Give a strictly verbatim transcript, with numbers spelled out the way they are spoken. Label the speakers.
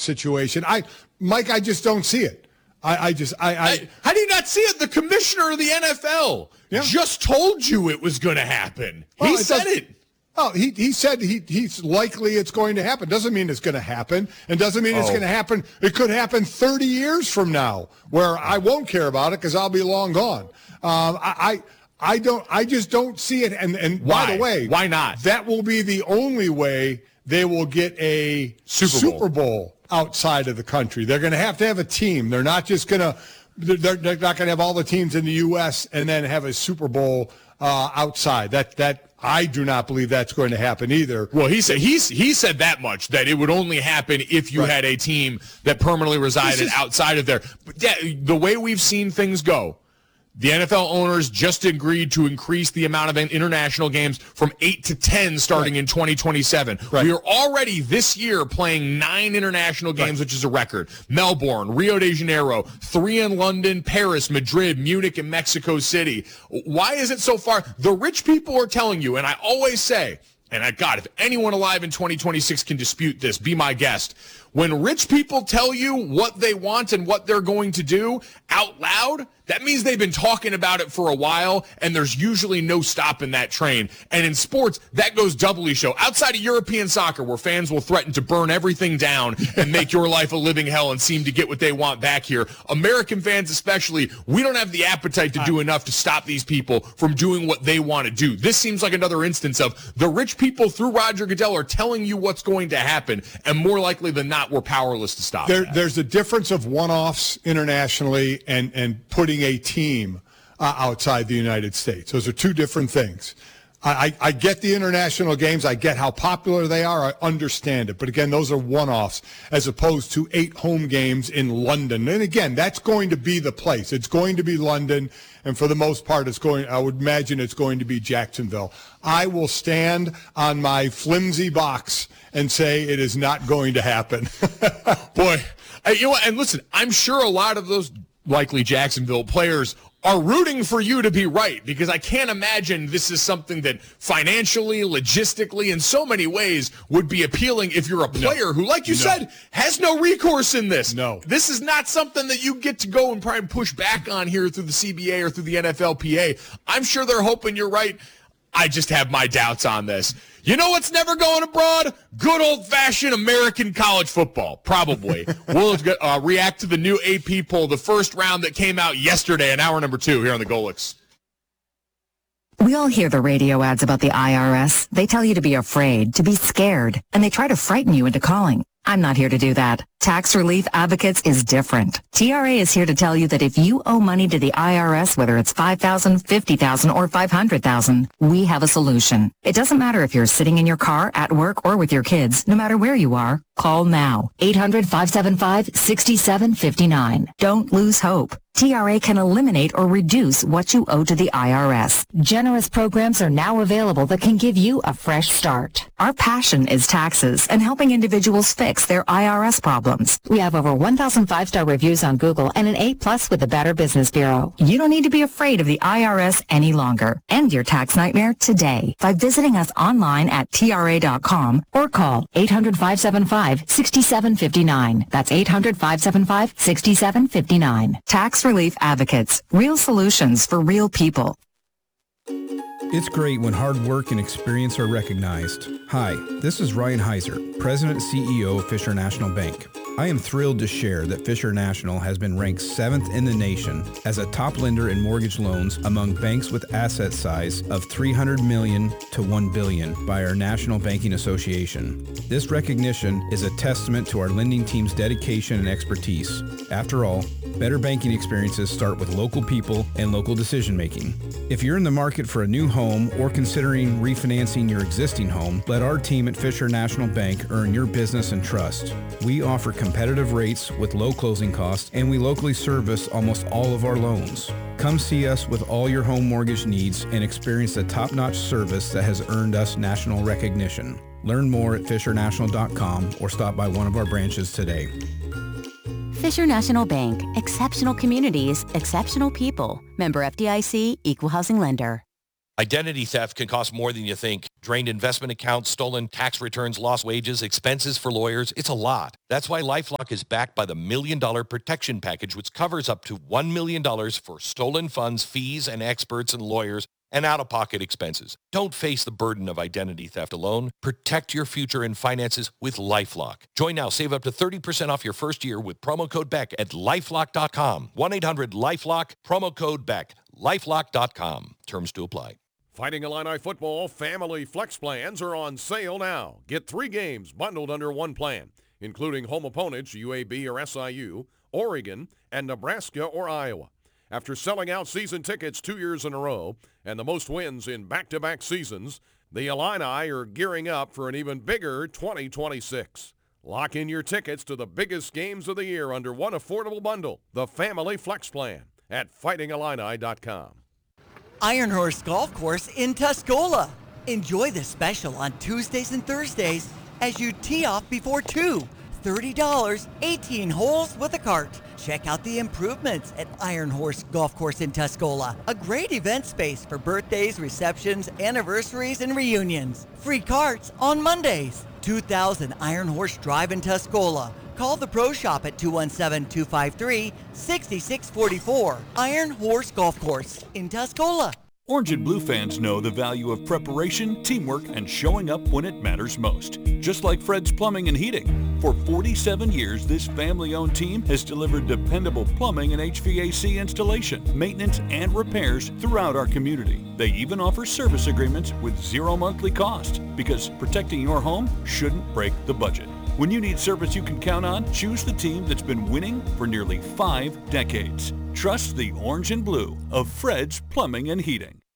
Speaker 1: situation. I, Mike, I just don't see it. I, I just, I, I,
Speaker 2: I, how do you not see it? The commissioner of the N F L yeah. just told you it was going to happen. Well, he it said it.
Speaker 1: Oh, he he said he he's likely it's going to happen. Doesn't mean it's going to happen, and doesn't mean oh. it's going to happen. It could happen thirty years from now, where I won't care about it because I'll be long gone. Um, I, I I don't. I just don't see it. And and
Speaker 2: Why?
Speaker 1: by the way,
Speaker 2: why not?
Speaker 1: That will be the only way they will get a
Speaker 2: Super Bowl,
Speaker 1: Super Bowl outside of the country. They're going to have to have a team. They're not just going to. They're, they're not going to have all the teams in the U S and then have a Super Bowl uh, outside. That that. I do not believe that's going to happen either.
Speaker 2: Well, he said he's he said that much, that it would only happen if you right. had a team that permanently resided is, outside of there. But yeah, the way we've seen things go, the N F L owners just agreed to increase the amount of international games from eight to ten starting right. in twenty twenty-seven. Right. We are already this year playing nine international games, right. which is a record. Melbourne, Rio de Janeiro, three in London, Paris, Madrid, Munich, and Mexico City. Why is it so far? The rich people are telling you, and I always say, and I, God, if anyone alive in twenty twenty-six can dispute this, be my guest. When rich people tell you what they want and what they're going to do out loud, that means they've been talking about it for a while, and there's usually no stopping that train. And in sports, that goes doubly so. Outside of European soccer, where fans will threaten to burn everything down and make your life a living hell and seem to get what they want back here, American fans especially, we don't have the appetite to do enough to stop these people from doing what they want to do. This seems like another instance of the rich people through Roger Goodell are telling you what's going to happen, and more likely than not, we're powerless to stop
Speaker 1: there,
Speaker 2: that.
Speaker 1: There's a difference of one-offs internationally and, and putting a team uh, outside the United States. Those are two different things. I, I, I get the international games. I get how popular they are. I understand it. But again, those are one-offs as opposed to eight home games in London. And again, that's going to be the place. It's going to be London. And for the most part, it's going, I would imagine it's going to be Jacksonville. I will stand on my flimsy box and say it is not going to happen.
Speaker 2: Boy, I, you know what? And listen, I'm sure a lot of those likely Jacksonville players are rooting for you to be right, because I can't imagine this is something that financially, logistically, in so many ways would be appealing if you're a player no. who, like you no. said, has no recourse in this.
Speaker 1: No.
Speaker 2: This is not something that you get to go and try and push back on here through the C B A or through the N F L P A. I'm sure they're hoping you're right. I just have my doubts on this. You know what's never going abroad? Good old-fashioned American college football, probably. We'll uh, react to the new A P poll, the first round that came out yesterday in hour number two here on the Golix.
Speaker 3: We all hear the radio ads about the I R S. They tell you to be afraid, to be scared, and they try to frighten you into calling. I'm not here to do that. Tax Relief Advocates is different. T R A is here to tell you that if you owe money to the I R S, whether it's five thousand dollars, fifty thousand dollars, or five hundred thousand dollars, we have a solution. It doesn't matter if you're sitting in your car, at work, or with your kids. No matter where you are, call now. eight hundred, five seven five, six seven five nine. Don't lose hope. T R A can eliminate or reduce what you owe to the I R S. Generous programs are now available that can give you a fresh start. Our passion is taxes and helping individuals fix their I R S problems. We have over one thousand five-star reviews on Google and an A plus with the Better Business Bureau. You don't need to be afraid of the I R S any longer. End your tax nightmare today by visiting us online at T R A dot com or call eight hundred, five seven five, six seven five nine. That's eight hundred, five seven five, six seven five nine. Tax Relief Advocates. Real solutions for real people.
Speaker 4: It's great when hard work and experience are recognized. Hi, this is Ryan Heiser, President and C E O of Fisher National Bank. I am thrilled to share that Fisher National has been ranked seventh in the nation as a top lender in mortgage loans among banks with asset size of three hundred million dollars to one billion dollars by our National Banking Association. This recognition is a testament to our lending team's dedication and expertise. After all, better banking experiences start with local people and local decision making. If you're in the market for a new home or considering refinancing your existing home, let our team at Fisher National Bank earn your business and trust. We offer competitive rates with low closing costs, and we locally service almost all of our loans. Come see us with all your home mortgage needs and experience the top-notch service that has earned us national recognition. Learn more at fisher national dot com or stop by one of our branches today.
Speaker 5: Fisher National Bank. Exceptional communities, exceptional people. Member F D I C, Equal Housing Lender.
Speaker 6: Identity theft can cost more than you think. Drained investment accounts, stolen tax returns, lost wages, expenses for lawyers. It's a lot. That's why LifeLock is backed by the Million Dollar Protection Package, which covers up to one million dollars for stolen funds, fees, and experts and lawyers, and out-of-pocket expenses. Don't face the burden of identity theft alone. Protect your future and finances with LifeLock. Join now. Save up to thirty percent off your first year with promo code Beck at lifelock dot com. one eight hundred lifelock, promo code Beck, lifelock dot com. Terms to apply.
Speaker 7: Fighting Illini football family flex plans are on sale now. Get three games bundled under one plan, including home opponents U A B or S I U, Oregon, and Nebraska or Iowa. After selling out season tickets two years in a row and the most wins in back-to-back seasons, the Illini are gearing up for an even bigger twenty twenty-six. Lock in your tickets to the biggest games of the year under one affordable bundle, the Family Flex Plan, at fighting illini dot com.
Speaker 8: Iron Horse Golf Course in Tuscola. Enjoy the special on Tuesdays and Thursdays as you tee off before two. thirty dollars, eighteen holes with a cart. Check out the improvements at Iron Horse Golf Course in Tuscola. A great event space for birthdays, receptions, anniversaries, and reunions. Free carts on Mondays. two thousand Iron Horse Drive in Tuscola. Call the Pro Shop at two one seven, two five three, six six four four. Iron Horse Golf Course in Tuscola.
Speaker 9: Orange and Blue fans know the value of preparation, teamwork, and showing up when it matters most. Just like Fred's Plumbing and Heating. For forty-seven years, this family-owned team has delivered dependable plumbing and H V A C installation, maintenance, and repairs throughout our community. They even offer service agreements with zero monthly cost, because protecting your home shouldn't break the budget. When you need service you can count on, choose the team that's been winning for nearly five decades. Trust the Orange and Blue of Fred's Plumbing and Heating.